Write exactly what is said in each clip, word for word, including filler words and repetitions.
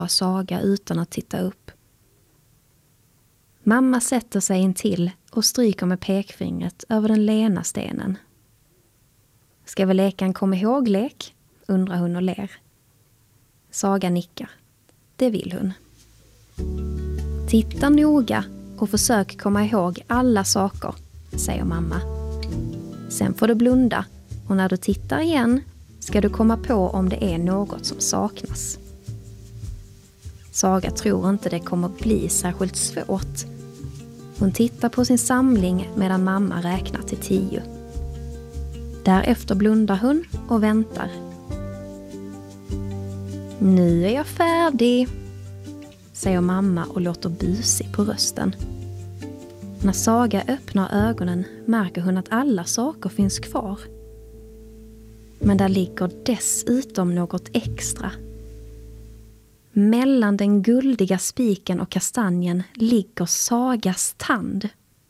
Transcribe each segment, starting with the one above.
Saga utan att titta upp. Mamma sätter sig in till och stryker med pekfingret över den lena stenen. Ska vi leka en kom ihåg-lek? Undrar hon och ler. Saga nickar. Det vill hon. Titta noga och försök komma ihåg alla saker, säger mamma. Sen får du blunda och när du tittar igen ska du komma på om det är något som saknas. Saga tror inte det kommer bli särskilt svårt. Hon tittar på sin samling medan mamma räknar till tio. Därefter blundar hon och väntar. Nu är jag färdig, säger mamma och låter busig på rösten. När Saga öppnar ögonen märker hon att alla saker finns kvar. Men där ligger dessutom något extra. Mellan den guldiga spiken och kastanjen ligger Sagas tand.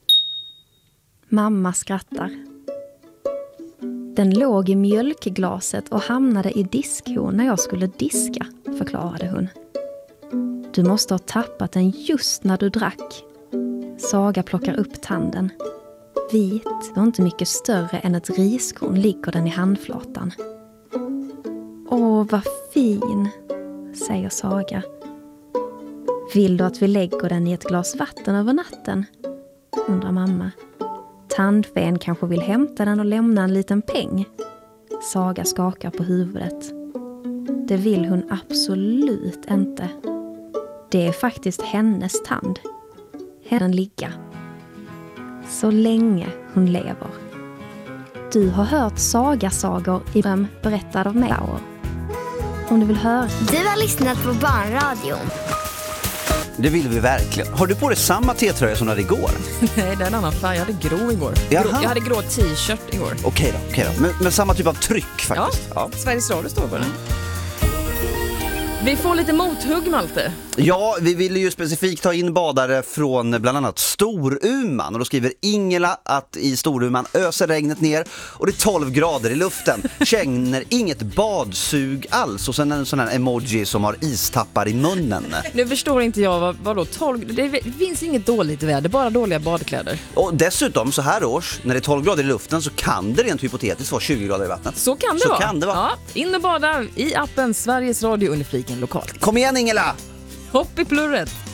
Mamma skrattar. Den låg i mjölkglaset och hamnade i diskhon när jag skulle diska, förklarade hon. Du måste ha tappat den just när du drack. Saga plockar upp tanden. Vit och inte mycket större än ett riskorn ligger den i handflatan. Åh, vad fin, säger Saga. Vill du att vi lägger den i ett glas vatten över natten? Undrar mamma. Tandfen kanske vill hämta den och lämna en liten peng. Saga skakar på huvudet. Det vill hon absolut inte. Det är faktiskt hennes tand. Den ligga. Så länge hon lever. Du har hört Sagasagor i Bröm berättad av mig. Om du vill höra. Du har lyssnat på Barnradion. Det vill vi verkligen. Har du på dig samma T-tröja som du hade igår? Nej, det är en annan färg. Jag hade grå igår. Jaha. Jag hade grå t-shirt igår. Okej då, okej då. Men, men samma typ av tryck faktiskt. Ja, ja. Sveriges Radio står på den. Vi får lite mothugg, Malte. Ja, vi ville ju specifikt ta in badare från bland annat Storuman. Och då skriver Ingela att i Storuman öser regnet ner och det är tolv grader i luften. Känner inget badsug alls. Och sen en sån här emoji som har istappar i munnen. Nu förstår inte jag vad, vad då tolv... Det finns inget dåligt väder, bara dåliga badkläder. Och dessutom så här års, när det är tolv grader i luften så kan det rent hypotetiskt vara tjugo grader i vattnet. Så kan det så vara. Kan det vara. Ja, in och bada i appen Sveriges Radio under fliken lokalt. Kom igen Ingela! Hopp i plurret!